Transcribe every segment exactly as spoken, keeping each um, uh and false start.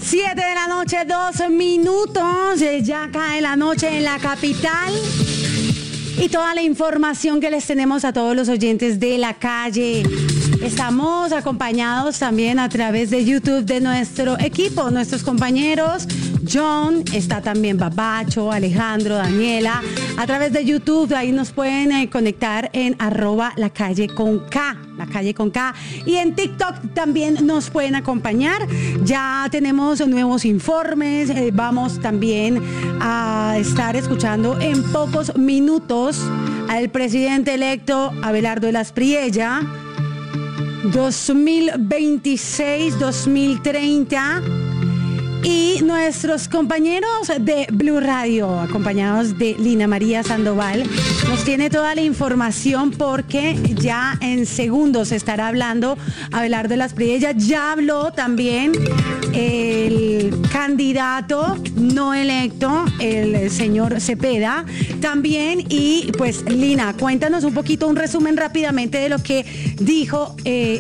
Siete de la noche, dos minutos. Ya cae la noche en la capital. Y toda la información que les tenemos a todos los oyentes de La Calle. Estamos acompañados también a través de YouTube de nuestro equipo, nuestros compañeros. John, está también Babacho, Alejandro, Daniela. A través de YouTube, ahí nos pueden eh, conectar en arroba La Calle con K. La Calle con K. Y en TikTok también nos pueden acompañar. Ya tenemos nuevos informes. Eh, vamos también a estar escuchando en pocos minutos al presidente electo Abelardo de las Priella. dos mil veintiséis dos mil treinta. Y nuestros compañeros de Blue Radio, acompañados de Lina María Sandoval, nos tiene toda la información porque ya en segundos estará hablando Abelardo de las Priella. Ya habló también el candidato no electo, el señor Cepeda, también. Y pues Lina, cuéntanos un poquito, un resumen rápidamente de lo que dijo eh,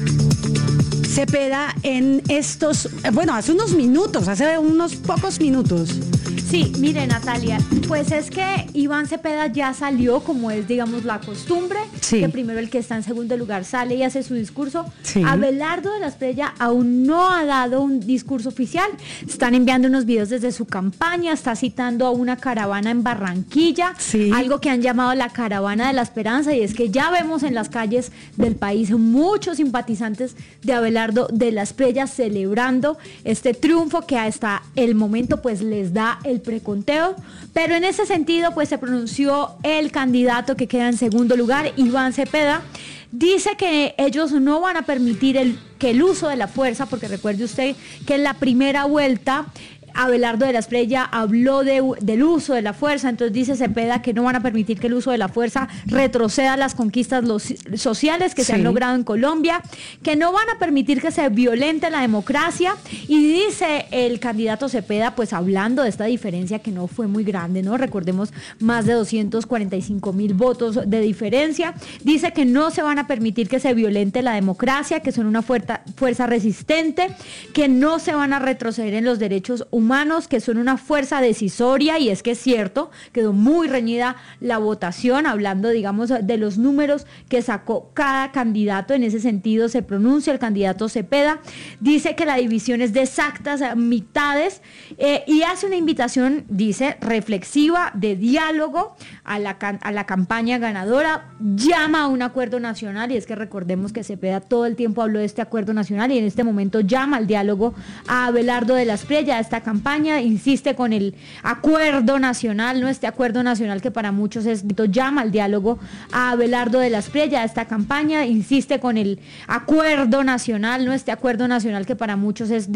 Cepeda en estos, bueno, hace unos minutos, hace unos pocos minutos. Sí, mire, Natalia, pues es que Iván Cepeda ya salió, como es, digamos, la costumbre, sí. Que primero el que está en segundo lugar sale y hace su discurso. Sí. Abelardo de las Priella aún no ha dado un discurso oficial. Están enviando unos videos desde su campaña, está citando a una caravana en Barranquilla, sí. Algo que han llamado la caravana de la esperanza, y es que ya vemos en las calles del país muchos simpatizantes de Abelardo de las Priella celebrando este triunfo que hasta el momento pues les da el preconteo, pero en ese sentido pues se pronunció el candidato que queda en segundo lugar, Iván Cepeda. Dice que ellos no van a permitir el, que el uso de la fuerza, porque recuerde usted que en la primera vuelta Abelardo de las Priella habló de, del uso de la fuerza. Entonces dice Cepeda que no van a permitir que el uso de la fuerza retroceda las conquistas los, sociales que sí. se han logrado en Colombia, que no van a permitir que se violente la democracia. Y dice el candidato Cepeda, pues hablando de esta diferencia que no fue muy grande, ¿no? Recordemos, más de doscientos cuarenta y cinco mil votos de diferencia. Dice que no se van a permitir que se violente la democracia, que son una fuerza, fuerza resistente, que no se van a retroceder en los derechos humanos, humanos, que son una fuerza decisoria. Y es que es cierto, quedó muy reñida la votación, hablando, digamos, de los números que sacó cada candidato. En ese sentido se pronuncia el candidato Cepeda, dice que la división es de exactas mitades, eh, y hace una invitación, dice, reflexiva, de diálogo a la, a la campaña ganadora, llama a un acuerdo nacional. Y es que recordemos que Cepeda todo el tiempo habló de este acuerdo nacional, y en este momento llama al diálogo a Abelardo de las Priella. Esta campaña insiste con el acuerdo nacional, no este acuerdo nacional que para muchos es, llama al diálogo a Abelardo de las Priella. Esta campaña insiste con el acuerdo nacional, no este acuerdo nacional que para muchos es